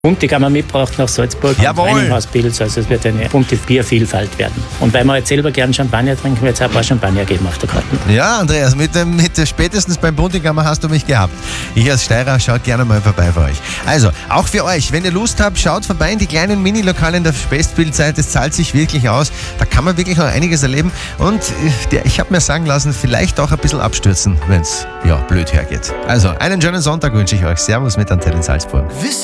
Buntig haben wir mitgebracht nach Salzburg. Jawohl. Weinhaus Pilz, also es wird eine bunte Biervielfalt werden. Und weil wir jetzt selber gern Champagner trinken, wird es auch ein paar Champagner geben auf der Karte. Ja, Andreas, mit spätestens beim Buntigammer hast du mich gehabt. Ich als Steirer schaut gerne mal vorbei für euch. Also, auch für euch, wenn ihr Lust habt, schaut vorbei in die kleinen Mini-Lokale in der Westbildzeit. Es zahlt sich wirklich aus. Da kann man wirklich noch einiges erleben. Und ich habe mir sagen lassen, vielleicht auch ein bisschen abstürzen, wenn es blöd hergeht. Also, einen schönen Sonntag wünsche ich euch. Servus mit Antenne Salzburg.